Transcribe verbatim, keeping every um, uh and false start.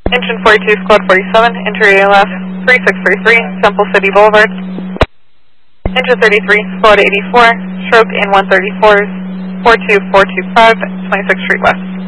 Engine forty-two, Squad forty-seven, enter A L F three six three three, Temple City Boulevard. Engine thirty-three, Squad eighty-four, stroke in one thirty-four, four two four two five, twenty-sixth Street West.